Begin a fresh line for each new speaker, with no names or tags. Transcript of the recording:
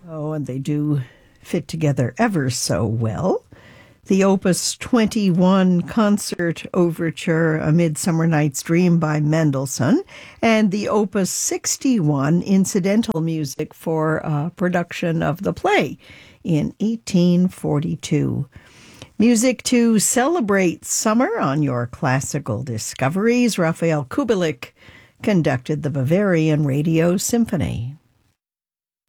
Oh, and they do fit together ever so well. The Opus 21 Concert Overture, A Midsummer Night's Dream by Mendelssohn, and the Opus 61 Incidental Music for a production of the play in 1842. Music to celebrate summer on your classical discoveries. Rafael Kubelik conducted the Bavarian Radio Symphony.